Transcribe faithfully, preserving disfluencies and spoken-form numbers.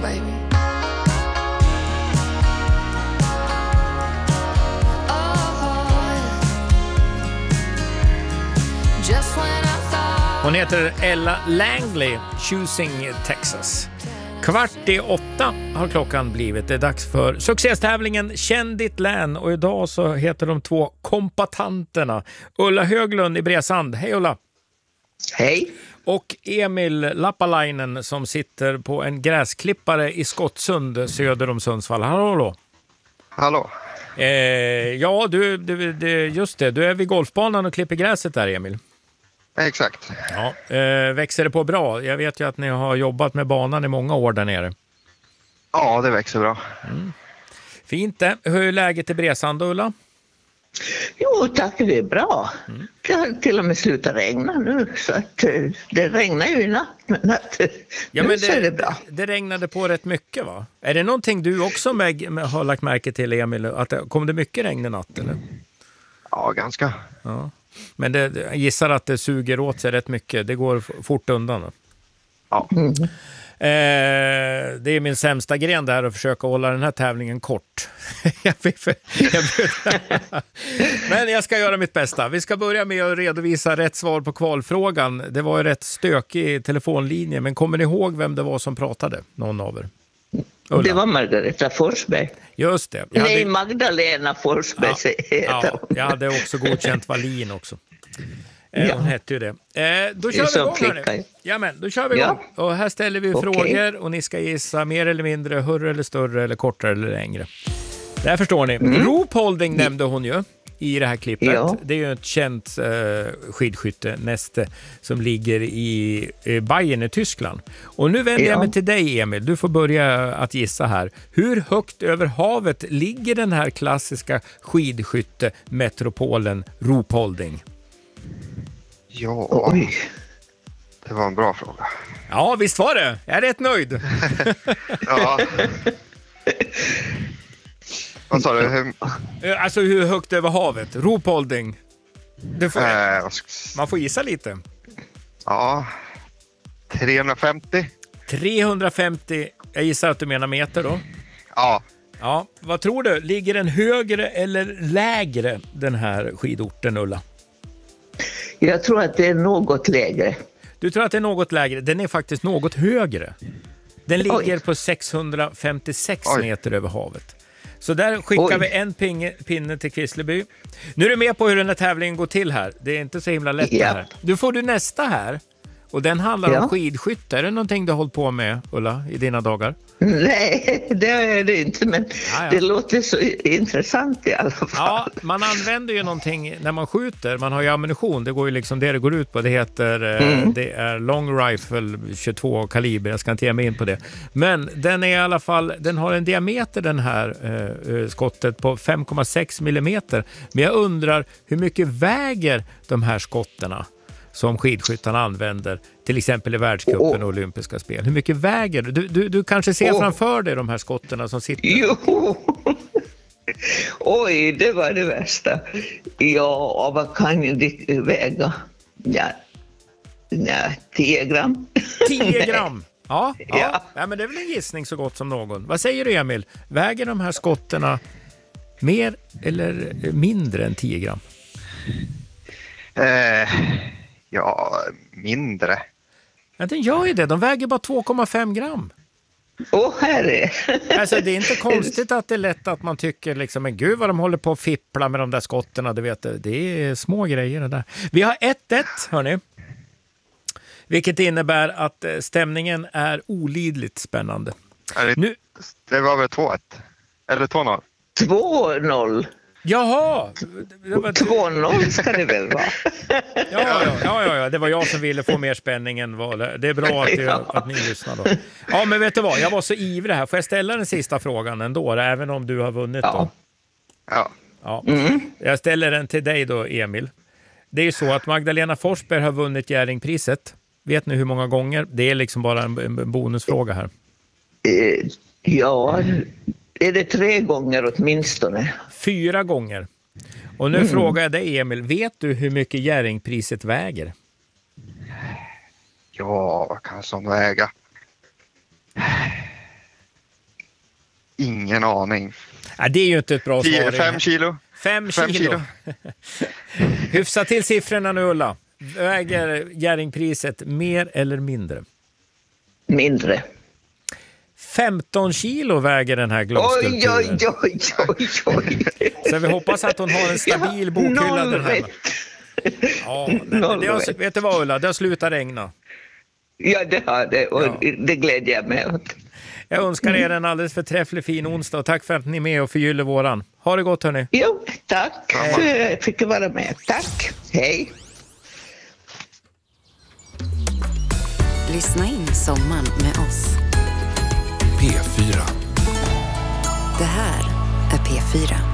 baby. Hon heter Ella Langley, Choosing Texas. Kvart i åtta har klockan blivit. Det är dags för succéstävlingen Känn ditt län. Och idag så heter de två kompatanterna Ulla Höglund i Bresand. Hej Ulla! Hej! Och Emil Lappalainen som sitter på en gräsklippare i Skottsund söder om Sundsvall. Hallå, hallå! Hallå! Eh, ja, du, du, du, just det. Du är vid golfbanan och klipper gräset där, Emil. Exakt. Ja, eh, växer det på bra? Jag vet ju att ni har jobbat med banan i många år där nere. Ja, det växer bra. Mm. Fint det. Hur är läget i Bresand, Ulla? Jo, tack, det är bra. Mm. Det har till och med slutat regna nu, så att det regnar ju i natt, men att, ja, nu men så är det, det bra. Det regnade på rätt mycket, va? Är det någonting du också med, med, har lagt märke till, Emil? Att det, kom det mycket regn i natt, eller? Ja, ganska. Ja. Men det, jag gissar att det suger åt sig rätt mycket. Det går fort undan. Ja. Mm. Eh, det är min sämsta gren där att försöka hålla den här tävlingen kort. Men jag ska göra mitt bästa. Vi ska börja med att redovisa rätt svar på kvalfrågan. Det var ju rätt stökig telefonlinje, men kommer ni ihåg vem det var som pratade? Någon av er? Ulla. Det var Margareta Forsberg. Just det. Jag Nej, hade... Magdalena Forsberg ja, heter ja, jag hade också godkänt Wallin också. Eh, ja. Hon hette ju det. Eh, då kör det vi igång. klickar. Ja, men då kör vi ja. igång. Och här ställer vi okay. frågor och ni ska gissa mer eller mindre, hurra eller större eller kortare eller längre. Där förstår ni. Mm. Ropeholding nämnde hon ju i det här klippet. Ja. Det är ju ett känt eh, skidskyttenäste som ligger i eh, Bayern i Tyskland. Och nu vänder ja. jag mig till dig, Emil. Du får börja att gissa här. Hur högt över havet ligger den här klassiska skidskyttemetropolen Ropeholding? Ja, Oj. Det var en bra fråga. Ja, visst var det. Jag är rätt nöjd. Ja. Vad sa du? Hur... Alltså hur högt över havet? Ropeholding. Du får... Äh, Man får gissa lite. Ja, trehundrafemtio. trehundrafemtio, jag gissar att du menar meter då. Ja. Ja, vad tror du? Ligger den högre eller lägre, den här skidorten, Ulla? Jag tror att det är något lägre. Du tror att det är något lägre. Den är faktiskt något högre. Den ligger Oj. på sexhundrafemtiosex Oj. meter över havet. Så där skickar Oj. vi en pinge, pinne till Kvissleby. Nu är du med på hur den här tävlingen går till här. Det är inte så himla lätt Ja. det här. Du får du nästa här. Och den handlar Ja. om skidskytte. Är det någonting du har hållit på med, Ulla, i dina dagar? Nej, det är det inte, men Ja, ja. det låter så intressant i alla fall. Ja, man använder ju någonting när man skjuter. Man har ju ammunition, det går ju liksom det det går ut på. Det heter, eh, Mm. det är long rifle tjugotvå kaliber, jag ska inte ge mig in på det. Men den är i alla fall, den har en diameter, den här eh, skottet, på fem komma sex millimeter. Men jag undrar, hur mycket väger de här skotterna som skidskyttarna använder, till exempel i världscupen och oh. olympiska spel? Hur mycket väger du? Du, du kanske ser oh. framför dig de här skotterna som sitter... Jo! Oj, det var det värsta. Ja, vad kan ju det väga? Ja, nej, tio gram. tio gram? Ja, ja. Ja. ja, men det är väl en gissning så gott som någon. Vad säger du, Emil? Väger de här skotterna mer eller mindre än tio gram? Eh, ja, mindre. Ja, den gör ju det. De väger bara två komma fem gram. Åh, oh, herre. Alltså, det är inte konstigt att det är lätt att man tycker liksom, men gud vad de håller på att fippla med de där skotterna. Du vet, det är små grejer det där. Vi har ett ett, hörni. Vilket innebär att stämningen är olidligt spännande. Är det, Nu... det var väl två ett? Eller två noll? två noll. Jaha! Det var... två noll ska det väl vara? Ja, ja, ja, ja, ja, det var jag som ville få mer spänning än vad det. Det är bra att, Ja. att ni lyssnar då. Ja, men vet du vad? Jag var så ivrig här. Får jag ställa den sista frågan ändå, även om du har vunnit Ja. då? Ja. Ja. Mm. Jag ställer den till dig då, Emil. Det är ju så att Magdalena Forsberg har vunnit Jerringpriset. Vet ni hur många gånger? Det är liksom bara en, en bonusfråga här. Eh, ja, är det tre gånger åtminstone? Fyra gånger. Och nu Mm. frågar jag dig, Emil. Vet du hur mycket Jerringpriset väger? Ja, vad kan sån väga? ingen aning. Ja, det är ju inte ett bra tio, svar. fem kilo. Fem, Fem kilo. kilo. Hyfsa till siffrorna nu, Ulla. Väger Jerringpriset mer eller mindre? Mindre. femton kilo väger den här Oj, glaskulturen. oj, oj, oj, oj. Så vi hoppas att hon har en stabil bokhylla där hemma. Ja, nej, men det har, vet du vad, Ulla? Det har slutat regna. Ja, det har det. Och Ja. det glädjer jag mig åt. Jag önskar er en alldeles förträfflig fin onsdag och tack för att ni är med och förgyller våran. Ha det gott, hörni. Jo, tack för att jag fick vara med. Tack. Hej. Lyssna in sommaren med oss. P fyra. Det här är P fyra.